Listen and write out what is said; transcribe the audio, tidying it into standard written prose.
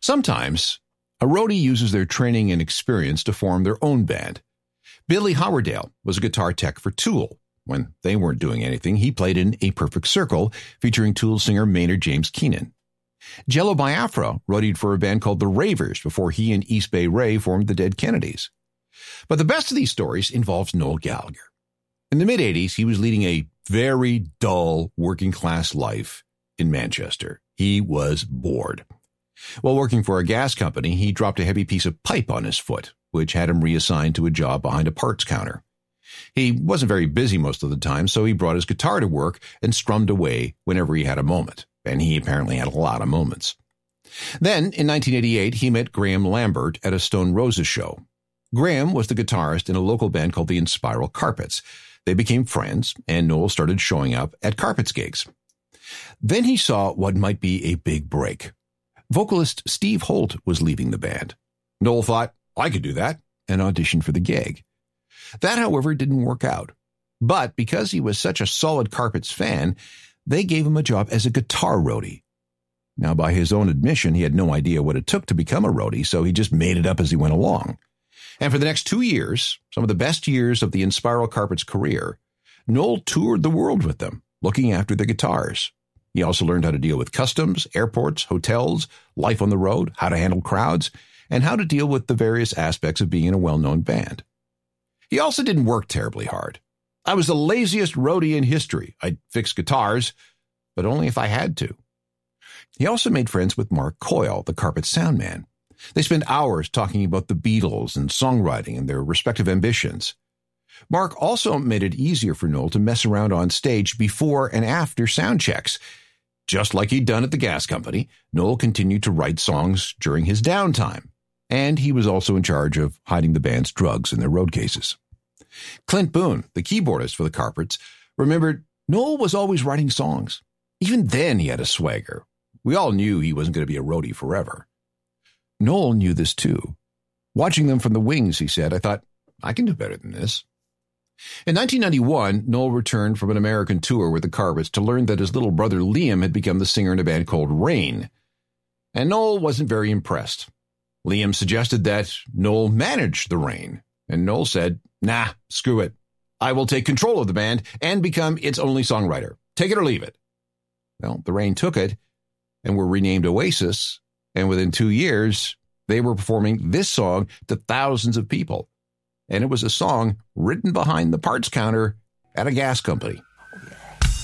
Sometimes, a roadie uses their training and experience to form their own band. Billy Howerdale was a guitar tech for Tool. When they weren't doing anything, he played in A Perfect Circle, featuring Tool singer Maynard James Keenan. Jello Biafra roadied for a band called the Ravers before he and East Bay Ray formed the Dead Kennedys. But the best of these stories involves Noel Gallagher. In the mid-'80s, he was leading a very dull working-class life in Manchester. He was bored. While working for a gas company, he dropped a heavy piece of pipe on his foot, which had him reassigned to a job behind a parts counter. He wasn't very busy most of the time, so he brought his guitar to work and strummed away whenever he had a moment, and he apparently had a lot of moments. Then, in 1988, he met Graham Lambert at a Stone Roses show. Graham was the guitarist in a local band called the Inspiral Carpets. They became friends, and Noel started showing up at Carpets gigs. Then he saw what might be a big break. Vocalist Steve Holt was leaving the band. Noel thought, I could do that, and auditioned for the gig. That, however, didn't work out. But because he was such a solid Carpets fan, they gave him a job as a guitar roadie. Now, by his own admission, he had no idea what it took to become a roadie, so he just made it up as he went along. And for the next 2 years, some of the best years of the Inspiral Carpets career, Noel toured the world with them, looking after the guitars. He also learned how to deal with customs, airports, hotels, life on the road, how to handle crowds, and how to deal with the various aspects of being in a well-known band. He also didn't work terribly hard. I was the laziest roadie in history. I'd fix guitars, but only if I had to. He also made friends with Mark Coyle, the Carpet sound man. They spent hours talking about the Beatles and songwriting and their respective ambitions. Mark also made it easier for Noel to mess around on stage before and after sound checks. Just like he'd done at the gas company, Noel continued to write songs during his downtime, and he was also in charge of hiding the band's drugs in their road cases. Clint Boone, the keyboardist for the Carpets, remembered Noel was always writing songs. Even then he had a swagger. We all knew he wasn't going to be a roadie forever. Noel knew this too. Watching them from the wings, he said, I thought, I can do better than this. In 1991, Noel returned from an American tour with the Carpets to learn that his little brother Liam had become the singer in a band called Rain. And Noel wasn't very impressed. Liam suggested that Noel manage the Rain, and Noel said, nah, screw it. I will take control of the band and become its only songwriter. Take it or leave it. Well, the Rain took it and were renamed Oasis, and within 2 years, they were performing this song to thousands of people. And it was a song written behind the parts counter at a gas company.